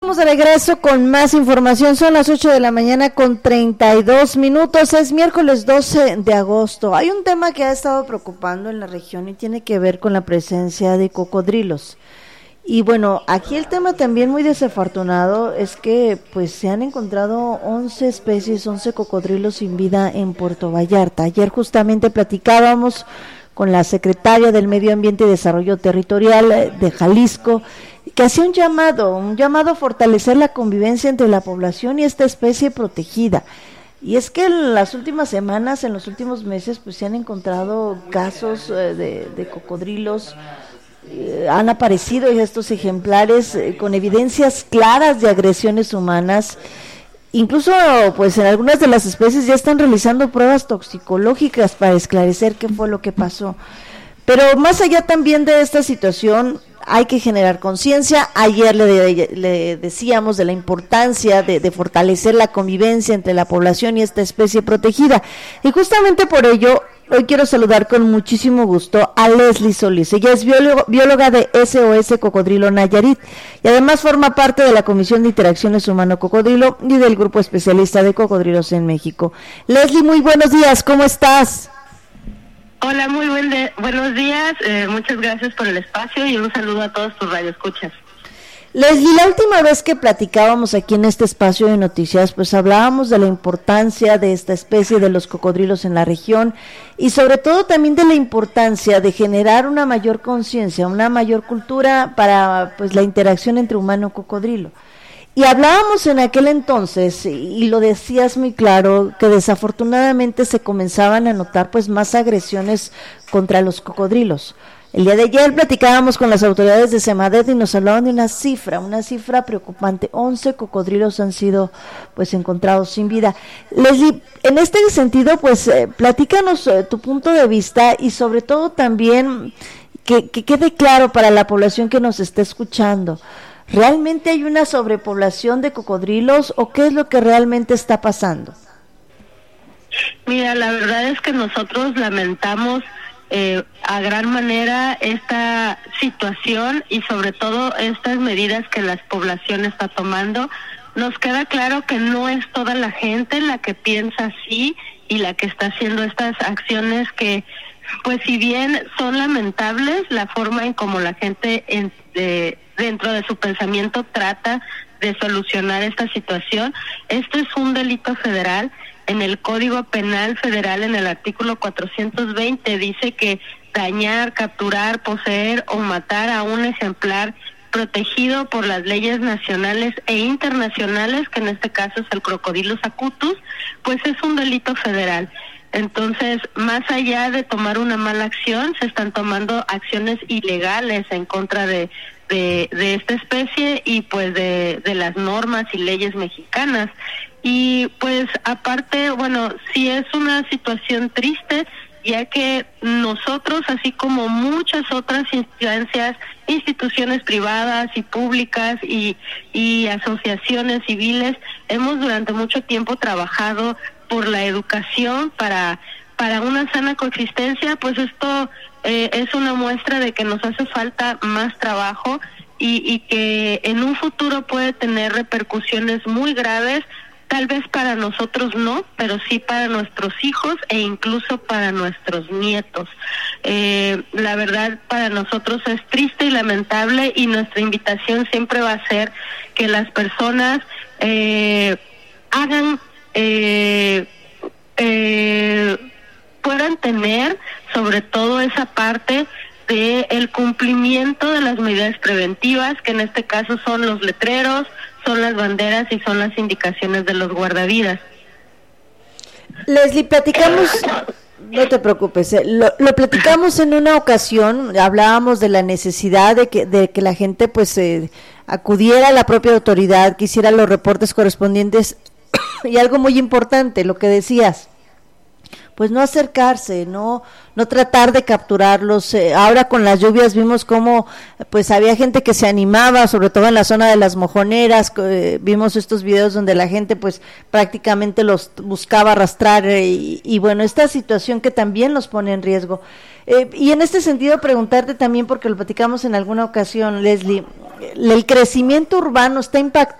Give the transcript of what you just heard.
estamos de regreso con más información. Son las 8 de la mañana con 32 minutos. Es miércoles 12 de agosto. Hay un tema que ha estado preocupando en la región y tiene que ver con la presencia de cocodrilos. Y bueno, aquí el tema también muy desafortunado es que pues se han encontrado 11 especies, 11 cocodrilos sin vida en Puerto Vallarta. Ayer justamente platicábamos con la secretaria del Medio Ambiente y Desarrollo Territorial de Jalisco, que hacía un llamado a fortalecer la convivencia entre la población y esta especie protegida. Y es que en las últimas semanas, en los últimos meses, pues se han encontrado casos de cocodrilos, han aparecido estos ejemplares con evidencias claras de agresiones humanas. Incluso, pues en algunas de las especies ya están realizando pruebas toxicológicas para esclarecer qué fue lo que pasó. Pero más allá también de esta situación, hay que generar conciencia. Ayer le decíamos de la importancia de fortalecer la convivencia entre la población y esta especie protegida. Y justamente por ello, hoy quiero saludar con muchísimo gusto a Leslie Solís. Ella es bióloga de SOS Cocodrilo Nayarit y además forma parte de la Comisión de Interacciones Humano-Cocodrilo y del Grupo Especialista de Cocodrilos en México. Leslie, muy buenos días, ¿cómo estás? Hola, muy buenos días, muchas gracias por el espacio y un saludo a todos tus radioescuchas. Leslie, la última vez que platicábamos aquí en este espacio de noticias, pues hablábamos de la importancia de esta especie de los cocodrilos en la región y sobre todo también de la importancia de generar una mayor conciencia, una mayor cultura para pues la interacción entre humano y cocodrilo. Y hablábamos en aquel entonces, y lo decías muy claro, que desafortunadamente se comenzaban a notar pues más agresiones contra los cocodrilos. El día de ayer platicábamos con las autoridades de Semadet y nos hablaban de una cifra preocupante. 11 cocodrilos han sido pues encontrados sin vida. Leslie, en este sentido, pues platícanos tu punto de vista y sobre todo también que quede claro para la población que nos está escuchando. ¿Realmente hay una sobrepoblación de cocodrilos o qué es lo que realmente está pasando? Mira, la verdad es que nosotros lamentamos a gran manera esta situación y sobre todo estas medidas que la población está tomando. Nos queda claro que no es toda la gente la que piensa así y la que está haciendo estas acciones que, pues si bien son lamentables, la forma en cómo la gente dentro de su pensamiento trata de solucionar esta situación. Esto es un delito federal. En el Código Penal Federal, en el artículo 420, dice que dañar, capturar, poseer o matar a un ejemplar protegido por las leyes nacionales e internacionales, que en este caso es el Crocodylus acutus, pues es un delito federal. Entonces, más allá de tomar una mala acción, se están tomando acciones ilegales en contra de esta especie y pues de las normas y leyes mexicanas. Y pues aparte, bueno, sí es una situación triste, ya que nosotros, así como muchas otras instituciones privadas y públicas y asociaciones civiles, hemos durante mucho tiempo trabajado por la educación para una sana coexistencia. Pues esto es una muestra de que nos hace falta más trabajo y que en un futuro puede tener repercusiones muy graves. Tal vez para nosotros no, pero sí para nuestros hijos e incluso para nuestros nietos. La verdad, para nosotros es triste y lamentable, y nuestra invitación siempre va a ser que las personas puedan tener sobre todo esa parte de el cumplimiento de las medidas preventivas, que en este caso son los letreros, son las banderas y son las indicaciones de los guardavidas. Leslie, platicamos, no te preocupes, lo platicamos en una ocasión, hablábamos de la necesidad de que la gente pues acudiera a la propia autoridad, que hiciera los reportes correspondientes y algo muy importante, lo que decías, pues no acercarse, no tratar de capturarlos. Ahora con las lluvias vimos cómo pues había gente que se animaba, sobre todo en la zona de las mojoneras. Vimos estos videos donde la gente pues prácticamente los buscaba arrastrar y bueno, esta situación que también los pone en riesgo. Y en este sentido preguntarte también, porque lo platicamos en alguna ocasión, Leslie, el crecimiento urbano está impactando